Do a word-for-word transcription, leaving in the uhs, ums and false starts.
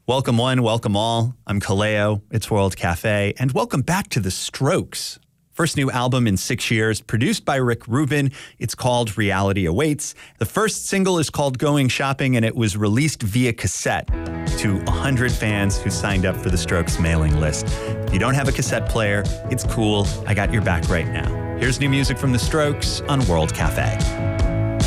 Welcome one, welcome all. I'm Kaleo, it's World Cafe, and welcome back to The Strokes. First new album in six years, produced by Rick Rubin. It's called Reality Awaits. The first single is called Going Shopping, and it was released via cassette to one hundred fans who signed up for The Strokes mailing list. If you don't have a cassette player, it's cool. I got your back right now. Here's new music from The Strokes on World Cafe.